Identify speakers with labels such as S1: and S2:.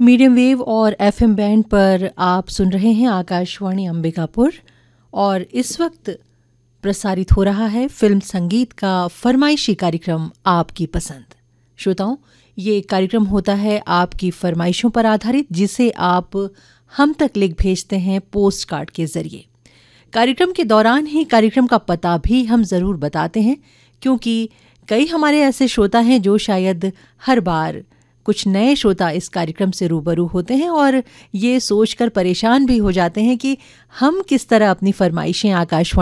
S1: Medium wave और FM band पर आप सुन रहे हैं आकाशवाणी अंबिकापुर और इस वक्त प्रसारित हो रहा है फिल्म संगीत का फरमाइशी कार्यक्रम आपकी पसंद। श्रोताओं, ये कार्यक्रम होता है आपकी फरमाइशों पर आधारित, जिसे आप हम तक लिख भेजते हैं पोस्ट कार्ड के जरिए। कार्यक्रम के दौरान ही कार्यक्रम का पता भी हम ज़रूर बताते हैं, क्योंकि कई हमारे ऐसे श्रोता हैं जो शायद हर बार कुछ नए श्रोता इस कार्यक्रम से रूबरू होते हैं और ये सोचकर परेशान भी हो जाते हैं कि हम किस तरह अपनी फरमाइशें आकाशवाणी